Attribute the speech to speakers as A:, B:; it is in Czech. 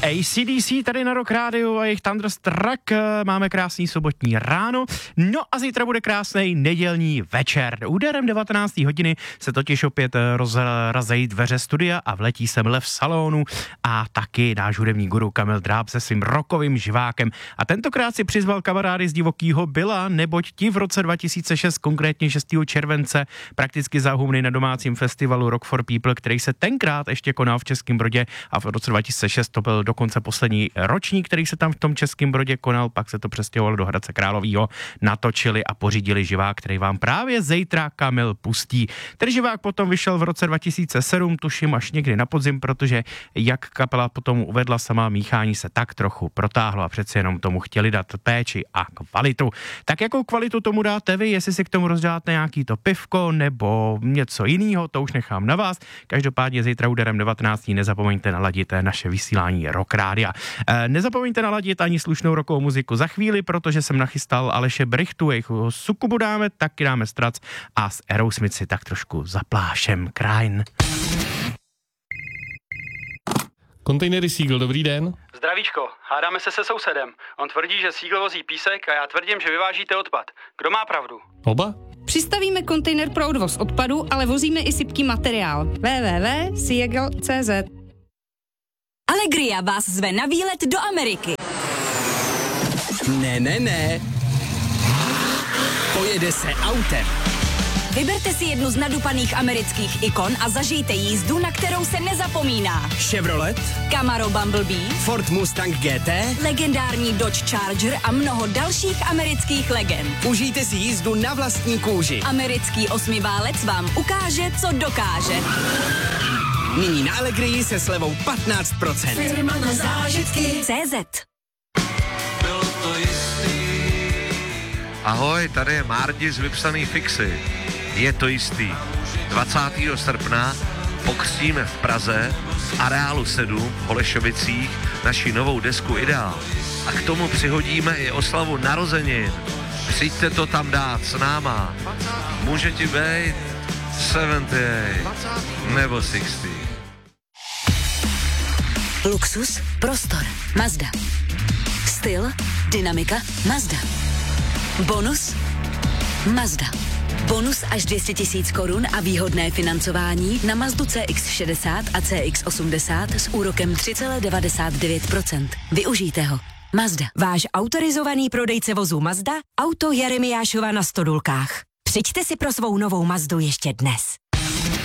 A: AC/DC tady na Rock Radio a jejich Thunderstruck. Máme krásný sobotní ráno, no a zítra bude krásný nedělní večer. Úderem 19. hodiny se totiž opět rozrazejí dveře studia a vletí sem lev salonu a taky náš hudební guru Kamil Dráb se svým rockovým živákem. A tentokrát si přizval kamarády z Divokýho Byla, neboť ti v roce 2006, konkrétně 6. července, prakticky zahumli na domácím festivalu Rock for People, který se tenkrát ještě konal v Českém Brodě a v roce 2006 to byl dokonce poslední ročník, který se tam v tom Českém Brodě konal, pak se to přestěhovalo do Hradce Králové, natočili a pořídili živák, který vám právě zítra Kamil pustí. Ten živák potom vyšel v roce 2007, tuším až někdy na podzim, protože jak kapela potom uvedla sama, míchání se tak trochu protáhlo a přeci jenom tomu chtěli dát péči a kvalitu. Tak jakou kvalitu tomu dáte vy, jestli si k tomu rozdáte nějaký to pivko nebo něco jiného, to už nechám na vás. Každopádně zítra úderem 19. nezapomeňte naladit naše vysílání Rock Rádia. Nezapomeňte naladit ani slušnou rockovou muziku za chvíli, protože jsem nachystal Aleše Brichtu, jejich Sukubu dáme, taky dáme Strac a s Aerosmith si tak trošku zaplášem Krain.
B: Kontejnery Seagull, dobrý den.
C: Zdravíčko, hádáme se sousedem. On tvrdí, že Seagull vozí písek a já tvrdím, že vyvážíte odpad. Kdo má pravdu?
B: Oba?
D: Přistavíme kontejner pro odvoz odpadu, ale vozíme i sypký materiál. www.seagull.cz.
E: Allegria vás zve na výlet do Ameriky.
F: Ne. Pojede se autem.
E: Vyberte si jednu z nadupaných amerických ikon a zažijte jízdu, na kterou se nezapomíná.
F: Chevrolet,
E: Camaro Bumblebee,
F: Ford Mustang GT,
E: legendární Dodge Charger a mnoho dalších amerických legend.
F: užijte si jízdu na vlastní kůži.
E: Americký osmiválec vám ukáže, co dokáže.
F: Nyní na Allegrii se slevou 15%.
E: Firma na zážitky. CZ.
G: Ahoj, tady je Márdi z Vypsaný fixy. Je to jistý. 20. srpna pokřtíme v Praze v Areálu 7 v Holešovicích naši novou desku Ideál. A k tomu přihodíme i oslavu narozenin. Přijďte to tam dát s náma. Může ti být 78 nebo 60.
E: Luxus, prostor, Mazda. Styl, dynamika, Mazda. Bonus, Mazda. Bonus až 200 000 korun a výhodné financování na Mazdu CX-60 a CX-80 s úrokem 3,99%. Využijte ho. Mazda. Váš autorizovaný prodejce vozů Mazda, Auto Jeremiášova na Stodulkách. Přijďte si pro svou novou Mazdu ještě dnes.